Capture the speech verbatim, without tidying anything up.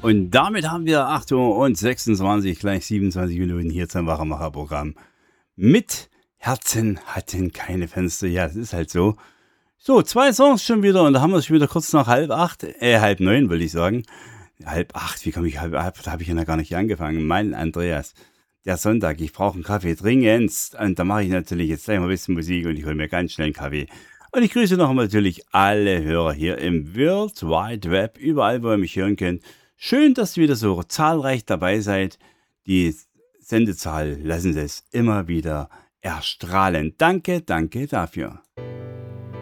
Und damit haben wir acht Uhr und sechsundzwanzig, gleich siebenundzwanzig Minuten hier zum Wachmacher-Programm. Mit Herzen hatten keine Fenster. Ja, das ist halt so. So, zwei Songs schon wieder und da haben wir es schon wieder kurz nach halb acht, äh, halb neun, will ich sagen. Halb acht, wie komme ich halb acht? Da habe ich ja noch gar nicht angefangen. Mein Andreas, der Sonntag, ich brauche einen Kaffee dringendst. Und da mache ich natürlich jetzt gleich mal ein bisschen Musik und ich hole mir ganz schnell einen Kaffee. Und ich grüße noch einmal natürlich alle Hörer hier im World Wide Web, überall, wo ihr mich hören könnt. Schön, dass ihr wieder so zahlreich dabei seid. Die Sendezahl lassen es immer wieder erstrahlen. Danke, danke dafür.